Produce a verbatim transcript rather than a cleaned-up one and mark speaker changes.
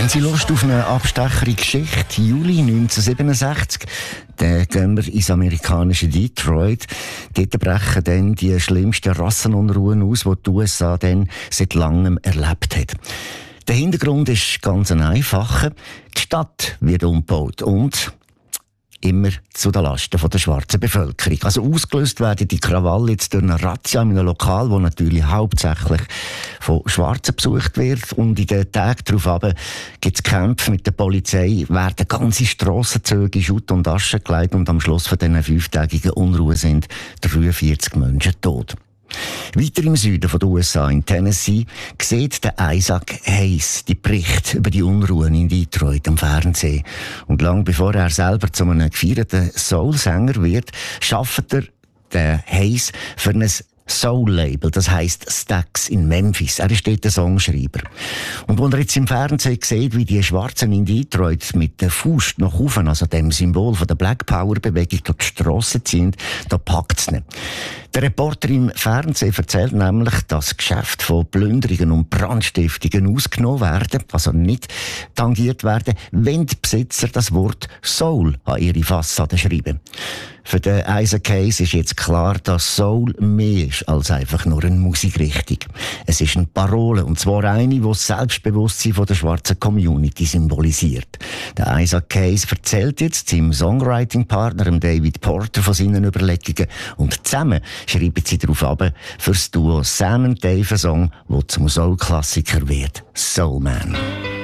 Speaker 1: Haben Sie Lust auf eine Abstecher in Geschichte? Juli neunzehnhundertsiebenundsechzig, dann gehen wir ins amerikanische Detroit. Dort brechen dann die schlimmsten Rassenunruhen aus, die die U S A dann seit langem erlebt hat. Der Hintergrund ist ganz ein einfacher. Die Stadt wird umgebaut und immer zu den Lasten der schwarzen Bevölkerung. Also ausgelöst werden die Krawalle jetzt durch eine Razzia in einem Lokal, das natürlich hauptsächlich von Schwarzen besucht wird. Und in den Tagen darauf gibt es Kämpfe mit der Polizei, werden ganze Strassenzüge in Schutt und Asche gelegt und am Schluss von diesen fünftägigen Unruhen sind dreiundvierzig Menschen tot. Weiter im Süden der U S A, in Tennessee, sieht der Isaac Hayes die Berichte über die Unruhen in Detroit am Fernsehen. Und lang bevor er selber zu einem gefeierten Soul-Sänger wird, schafft er, den Hayes, für ein Soul-Label, das heisst Stax in Memphis. Er ist dort der Songschreiber. Und wenn er jetzt im Fernsehen sieht, wie die Schwarzen in Detroit mit der Faust nach oben, also dem Symbol von der Black Power-Bewegung, durch die Strasse ziehen, da packt es nicht. Der Reporter im Fernsehen erzählt nämlich, dass Geschäfte von Plünderungen und Brandstiftungen ausgenommen werden, also nicht tangiert werden, wenn die Besitzer das Wort Soul an ihre Fassade schreiben. Für den Isaac Hayes ist jetzt klar, dass Soul mehr ist als einfach nur eine Musikrichtung. Es ist eine Parole, und zwar eine, die das Selbstbewusstsein der schwarzen Community symbolisiert. Der Isaac Hayes erzählt jetzt seinem Songwriting-Partner David Porter von seinen Überlegungen und zusammen schreiben sie darauf ab für das Duo Sam und Dave einen Song, der zum Soul-Klassiker wird. Soul Man.